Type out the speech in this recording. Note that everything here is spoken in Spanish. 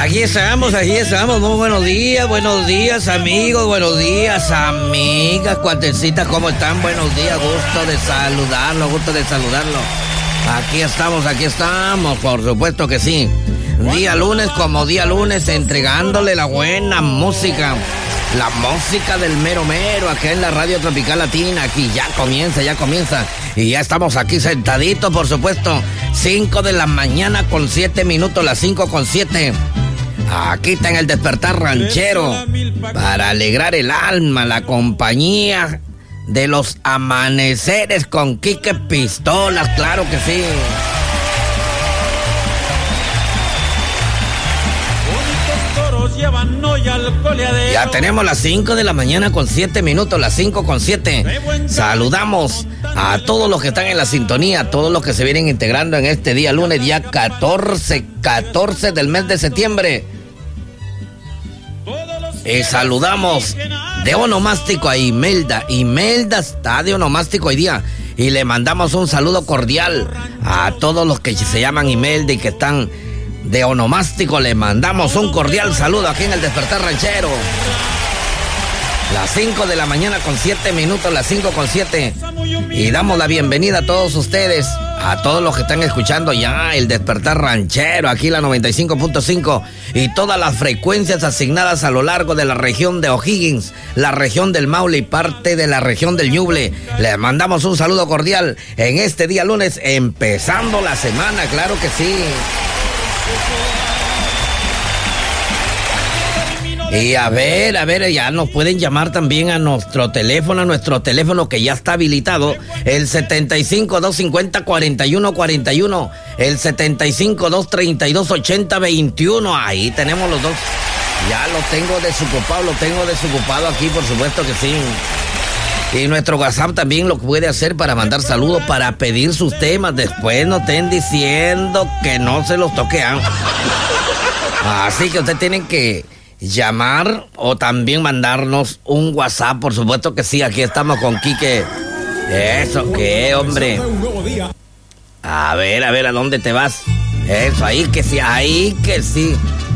Aquí estamos, muy buenos días amigos, buenos días amigas, cuatecitas, ¿cómo están? Buenos días, gusto de saludarlo. Aquí estamos, por supuesto que sí. Día lunes como día lunes, entregándole la buena música. La música del mero mero, acá en la Radio Tropical Latina. Aquí ya comienza. Y ya estamos aquí sentaditos, por supuesto. 5 de la mañana con 7 minutos, las 5 con 7. Aquí está en el Despertar Ranchero. Para alegrar el alma, la compañía de los amaneceres con Quique Pistolas, claro que sí. Ya tenemos las 5 de la mañana con 7 minutos, las 5 con 7. Saludamos a todos los que están en la sintonía, a todos los que se vienen integrando en este día lunes, día 14 del mes de septiembre. Y saludamos de onomástico a Imelda. Imelda está de onomástico hoy día. Y le mandamos un saludo cordial a todos los que se llaman Imelda y que están de onomástico. Le mandamos un cordial saludo aquí en el Despertar Ranchero. Las 5 de la mañana con 7 minutos, las 5 con 7. Y damos la bienvenida a todos ustedes, a todos los que están escuchando ya el Despertar Ranchero, aquí la 95.5 y todas las frecuencias asignadas a lo largo de la región de O'Higgins, la región del Maule y parte de la región del Ñuble. Les mandamos un saludo cordial en este día lunes, empezando la semana, claro que sí. Y a ver, ya nos pueden llamar también a nuestro teléfono que ya está habilitado, el 75-250-4141, el 75-232-8021, ahí tenemos los dos. Ya lo tengo desocupado aquí, por supuesto que sí. Y nuestro WhatsApp también lo puede hacer para mandar saludos, para pedir sus temas. Después no estén diciendo que no se los toquean. Así que ustedes tienen que llamar o también mandarnos un WhatsApp, por supuesto que sí. Aquí estamos con Quique. ¿Eso qué, hombre? A ver, ¿a dónde te vas? Eso, ahí que sí.